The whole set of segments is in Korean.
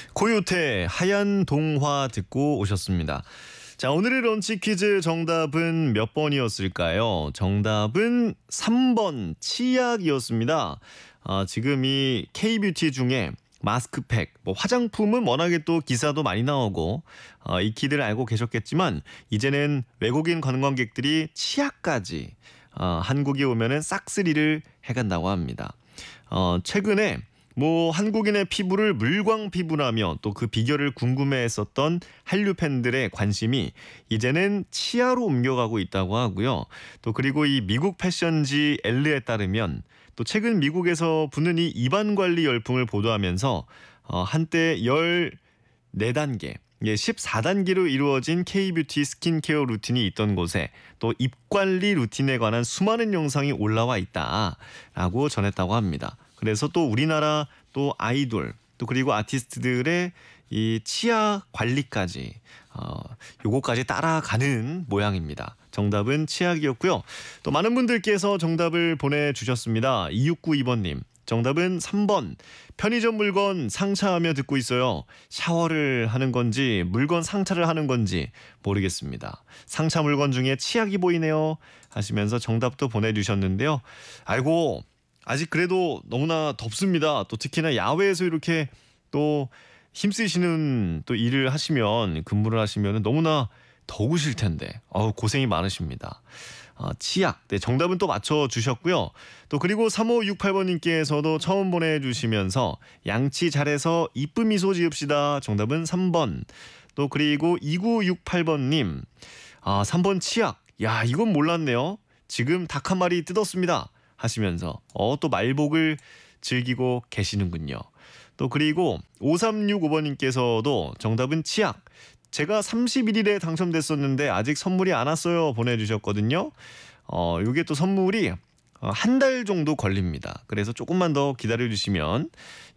코요태 하얀 동화 듣고 오셨습니다. 자, 오늘의 런치 퀴즈 정답은 몇 번이었을까요? 정답은 3번 치약이었습니다. 지금 이 K뷰티 중에 마스크팩, 화장품은 워낙에 또 기사도 많이 나오고 익히들 알고 계셨겠지만 이제는 외국인 관광객들이 치약까지 한국에 오면은 싹쓸이를 해간다고 합니다. 최근에 한국인의 피부를 물광 피부라며 또 그 비결을 궁금해했었던 한류 팬들의 관심이 이제는 치아로 옮겨가고 있다고 하고요. 또 그리고 이 미국 패션지 엘르에 따르면 또 최근 미국에서 부는 이 입안 관리 열풍을 보도하면서 한때 14단계 14단계로 이루어진 K뷰티 스킨케어 루틴이 있던 곳에 또 입관리 루틴에 관한 수많은 영상이 올라와 있다라고 전했다고 합니다. 그래서 또 우리나라 또 아이돌 또 그리고 아티스트들의 이 치아 관리까지 요거까지 따라가는 모양입니다. 정답은 치약이었고요. 또 많은 분들께서 정답을 보내주셨습니다. 2692번님. 정답은 3번. 편의점 물건 상차하며 듣고 있어요. 샤워를 하는 건지 물건 상차를 하는 건지 모르겠습니다. 상차 물건 중에 치약이 보이네요. 하시면서 정답도 보내주셨는데요. 아이고 아직 그래도 너무나 덥습니다. 또 특히나 야외에서 이렇게 또 힘쓰시는 또 일을 하시면 근무를 하시면 너무나 더우실 텐데 고생이 많으십니다. 치약. 네, 정답은 또 맞춰주셨고요. 또 그리고 3568번님께서도 처음 보내주시면서 양치 잘해서 이쁜 미소 지읍시다. 정답은 3번. 또 그리고 2968번님 3번 치약. 야, 이건 몰랐네요. 지금 닭 한 마리 뜯었습니다. 하시면서 또 말복을 즐기고 계시는군요. 또 그리고 5365번님께서도 정답은 치약. 제가 31일에 당첨됐었는데 아직 선물이 안 왔어요. 보내주셨거든요. 이게 또 선물이 한 달 정도 걸립니다. 그래서 조금만 더 기다려주시면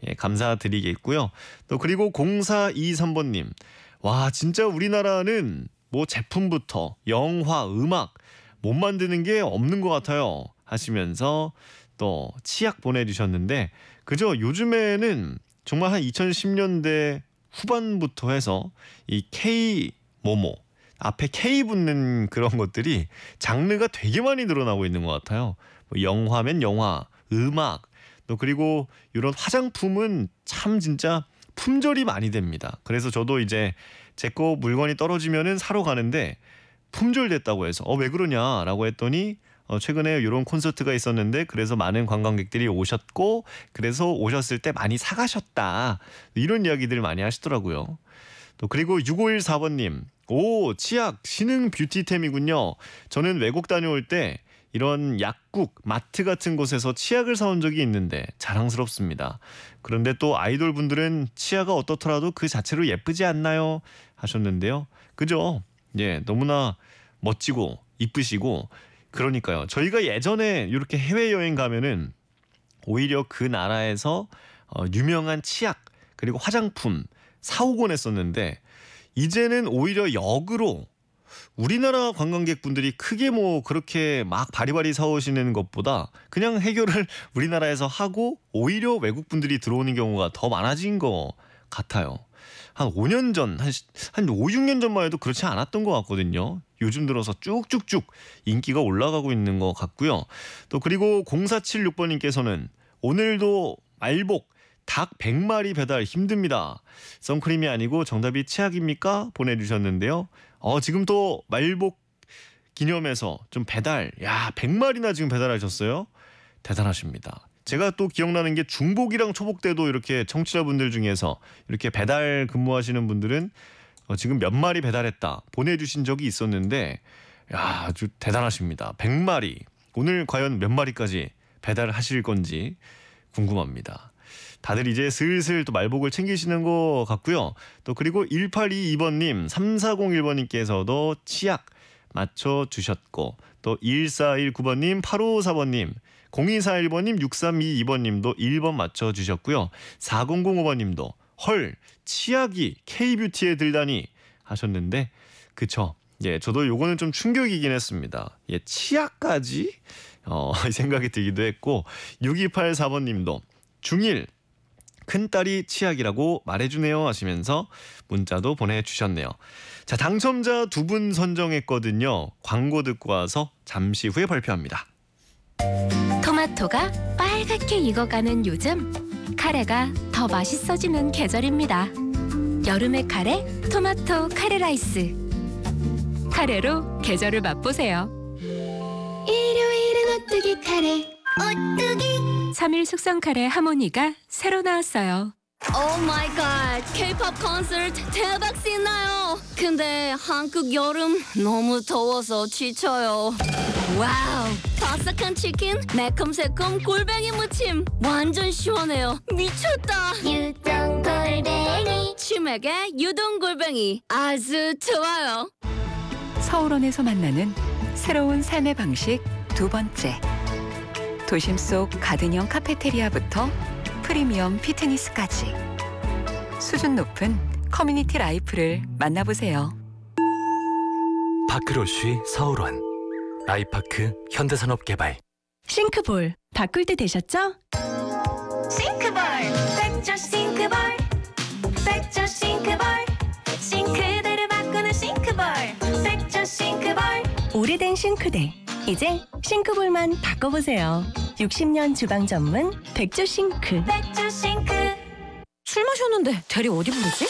감사드리겠고요. 또 그리고 0423번님. 와, 진짜 우리나라는 제품부터 영화, 음악 못 만드는 게 없는 것 같아요. 하시면서 또 치약 보내주셨는데 그죠? 요즘에는 정말 한 2010년대 후반부터 해서 이 K 모모 앞에 K 붙는 그런 것들이 장르가 되게 많이 늘어나고 있는 것 같아요. 영화면 영화, 음악 또 그리고 이런 화장품은 참 진짜 품절이 많이 됩니다. 그래서 저도 이제 제 거 물건이 떨어지면은 사러 가는데 품절됐다고 해서 왜 그러냐라고 했더니 최근에 이런 콘서트가 있었는데 그래서 많은 관광객들이 오셨고 그래서 오셨을 때 많이 사가셨다. 이런 이야기들 많이 하시더라고요. 또 그리고 6514번님. 오, 치약, 신흥 뷰티템이군요. 저는 외국 다녀올 때 이런 약국, 마트 같은 곳에서 치약을 사온 적이 있는데 자랑스럽습니다. 그런데 또 아이돌 분들은 치아가 어떻더라도 그 자체로 예쁘지 않나요? 하셨는데요. 그죠? 예, 너무나 멋지고 이쁘시고 그러니까요. 저희가 예전에 이렇게 해외여행 가면은 오히려 그 나라에서 유명한 치약 그리고 화장품 사오곤 했었는데 이제는 오히려 역으로 우리나라 관광객분들이 크게 그렇게 막 바리바리 사오시는 것보다 그냥 해결을 우리나라에서 하고 오히려 외국분들이 들어오는 경우가 더 많아진 것 같아요. 한 5년 전, 한 5, 6년 전만 해도 그렇지 않았던 것 같거든요. 요즘 들어서 쭉쭉쭉 인기가 올라가고 있는 것 같고요. 또 그리고 0476번님께서는 오늘도 말복 닭 100마리 배달 힘듭니다. 선크림이 아니고 정답이 치약입니까? 보내주셨는데요. 지금 또 말복 기념해서 좀 배달, 100마리나 지금 배달하셨어요? 대단하십니다. 제가 또 기억나는 게 중복이랑 초복 때도 이렇게 청취자분들 중에서 이렇게 배달 근무하시는 분들은 지금 몇 마리 배달했다 보내주신 적이 있었는데 아주 대단하십니다. 100마리. 오늘 과연 몇 마리까지 배달하실 건지 궁금합니다. 다들 이제 슬슬 또 말복을 챙기시는 것 같고요. 또 그리고 1822번님, 3401번님께서도 치약 맞춰주셨고 또 1419번님, 8554번님, 0241번님, 6322번님도 1번 맞춰주셨고요. 4005번님도 헐 치약이 K뷰티에 들다니 하셨는데 그쵸. 예, 저도 요거는 좀 충격이긴 했습니다. 예, 치약까지 생각이 들기도 했고 6284번님도 중1 큰딸이 치약이라고 말해주네요 하시면서 문자도 보내주셨네요. 자, 당첨자 2분 선정했거든요. 광고 듣고 와서 잠시 후에 발표합니다. 토마토가 빨갛게 익어가는 요즘, 카레가 더 맛있어지는 계절입니다. 여름의 카레, 토마토 카레 라이스. 카레로 계절을 맛보세요. 일요일은 오뚜기 카레. 오뚜기. 3일 숙성 카레 하모니가 새로 나왔어요. 오 마이 갓, K-pop 콘서트 대박 신나요. 근데 한국 여름 너무 더워서 지쳐요. 와우, 바삭한 치킨, 매콤새콤 골뱅이 무침 완전 시원해요. 미쳤다. 유동 골뱅이. 치맥에 유동 골뱅이 아주 좋아요. 서울원에서 만나는 새로운 삶의 방식 2번째. 도심 속 가든형 카페테리아부터 프리미엄 피트니스까지 수준 높은 커뮤니티 라이프를 만나보세요. 파크로쉬 서울원, 아이파크 현대산업개발. 싱크볼 바꿀 때 되셨죠? 싱크볼 백조 싱크볼 백조 싱크볼 싱크대를 바꾸는 싱크볼 백조 싱크볼. 오래된 싱크대 이제 싱크볼만 바꿔보세요. 60년 주방 전문 백조 싱크. 백조 싱크. 술 마셨는데 대리 어디 부르지?